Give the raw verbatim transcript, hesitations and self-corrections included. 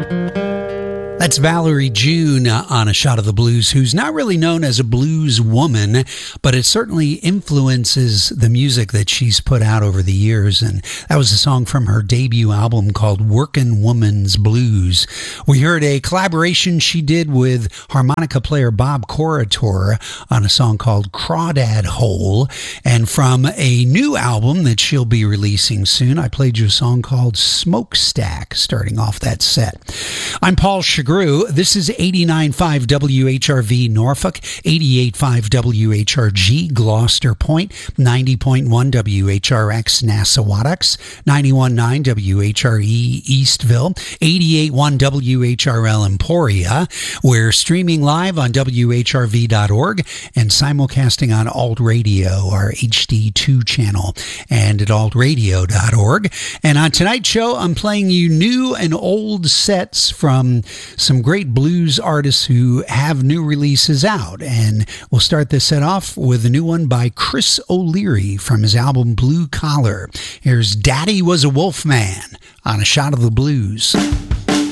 That's Valerie June on A Shot of the Blues, who's not really known as a blues woman, but it certainly influences the music that she's put out over the years. And that was a song from her debut album called Workin' Woman's Blues. We heard a collaboration she did with harmonica player Bob Corritore on a song called Crawdad Hole. And from a new album that she'll be releasing soon, I played you a song called Smokestack, starting off that set. I'm Paul Chagru. This is eighty-nine point five W H R V Norfolk, eighty-eight point five W H R G Gloucester Point, ninety point one W H R X Nassawadox, ninety-one point nine W H R E Eastville, eighty-eight point one W H R L Emporia. We're streaming live on W H R V dot org and simulcasting on Alt Radio, our H D two channel, and at alt radio dot org. And on tonight's show, I'm playing you new and old sets from some great blues artists who have new releases out. And we'll start this set off with a new one by Chris O'Leary from his album Blue Collar. Here's Daddy Was a Wolfman on A Shot of the Blues.